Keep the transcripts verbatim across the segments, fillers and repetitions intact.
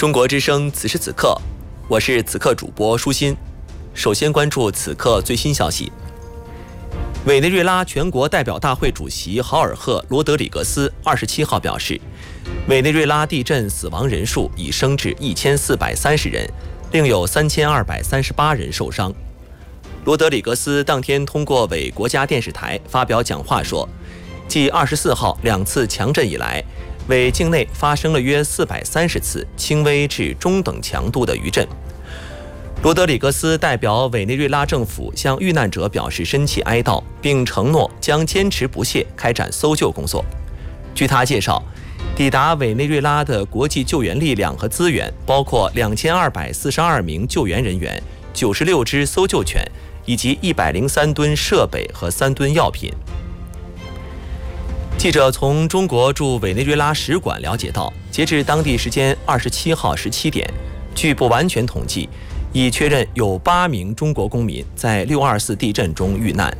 中国之声此时此刻，我是此刻主播舒心。首先关注此刻最新消息。委内瑞拉全国代表大会主席豪尔赫·罗德里格斯二十七号表示，委内瑞拉地震死亡人数已升至一千四百三十人，另有三千二百三十八人受伤。罗德里格斯当天通过委国家电视台发表讲话说，继二十四号两次强震以来，委境内发生了约四百三十次轻微至中等强度的余震。罗德里格斯代表委内瑞拉政府向遇难者表示深切哀悼，并承诺将坚持不懈开展搜救工作。据他介绍，抵达委内瑞拉的国际救援力量和资源包括两千二百四十二名救援人员、九十六只搜救犬以及一百零三吨设备和三吨药品。记者从中国驻委内瑞拉使馆了解到，截至当地时间二十七号十七点，据不完全统计，已确认有八名中国公民在六二四地震中遇难。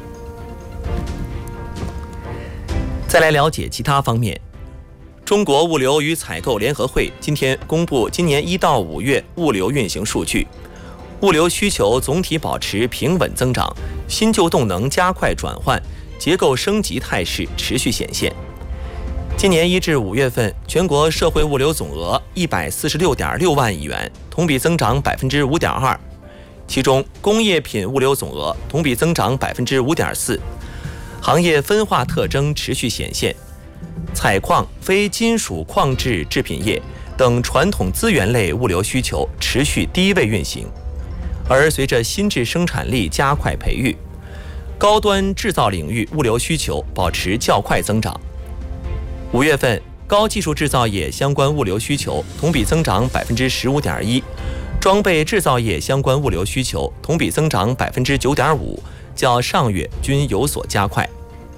再来了解其他方面，中国物流与采购联合会今天公布今年一到五月物流运行数据，物流需求总体保持平稳增长，新旧动能加快转换，结构升级态势持续显现。今年一至五月份，全国社会物流总额一百四十六点六万亿元，同比增长百分之五点二。其中，工业品物流总额同比增长百分之五点四。行业分化特征持续显现，采矿、非金属矿质制品业等传统资源类物流需求持续低位运行，而随着新质生产力加快培育，高端制造领域物流需求保持较快增长。五月份，高技术制造业相关物流需求同比增长百分之十五点一，装备制造业相关物流需求同比增长百分之九点五，较上月均有所加快。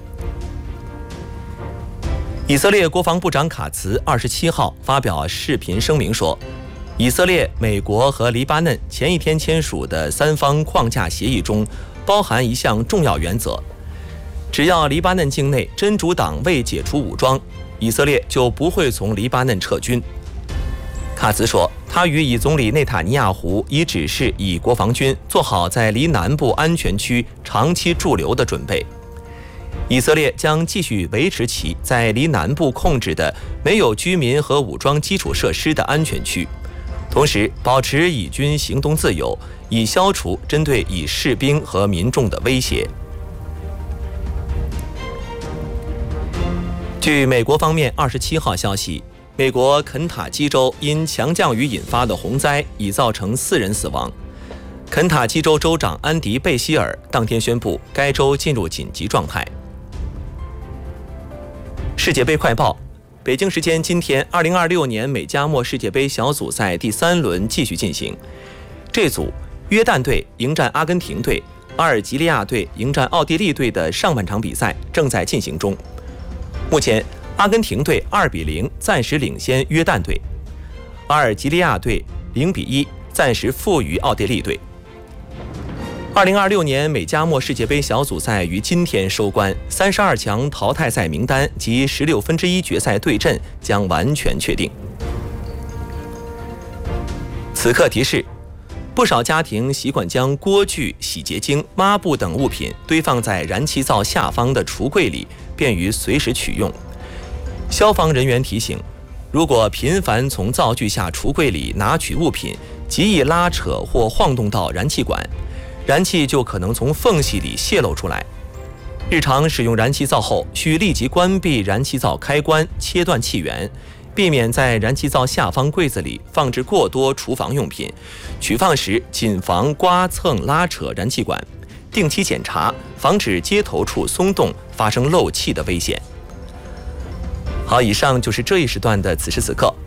以色列国防部长卡茨二十七号发表视频声明说，以色列、美国和黎巴嫩前一天签署的三方框架协议中，包含一项重要原则：只要黎巴嫩境内真主党未解除武装，以色列就不会从黎巴嫩撤军。卡茨说，他与以总理内塔尼亚胡已指示以国防军做好在黎南部安全区长期驻留的准备。以色列将继续维持其在黎南部控制的没有居民和武装基础设施的安全区，同时保持以军行动自由，以消除针对以士兵和民众的威胁。据美国方面二十七号消息，美国肯塔基州因强降雨引发的洪灾已造成四人死亡。肯塔基州州长安迪·贝希尔当天宣布，该州进入紧急状态。世界杯快报：北京时间今天，二零二六年美加墨世界杯小组赛第三轮继续进行。这组约旦队迎战阿根廷队，阿尔及利亚队迎战奥地利队的上半场比赛正在进行中。目前，阿根廷队二比零暂时领先约旦队，阿尔及利亚队零比一暂时负于奥地利队。二零二六年美加墨世界杯小组赛于今天收官，三十二强淘汰赛名单及十六分之一决赛对阵将完全确定。此刻提示：不少家庭习惯将锅具、洗洁精、抹布等物品堆放在燃气灶下方的橱柜里，便于随时取用。消防人员提醒，如果频繁从灶具下橱柜里拿取物品，极易拉扯或晃动到燃气管，燃气就可能从缝隙里泄漏出来。日常使用燃气灶后，需立即关闭燃气灶开关，切断气源，避免在燃气灶下方柜子里放置过多厨房用品，取放时谨防刮蹭拉扯燃气管，定期检查，防止接头处松动发生漏气的危险。好，以上就是这一时段的此时此刻。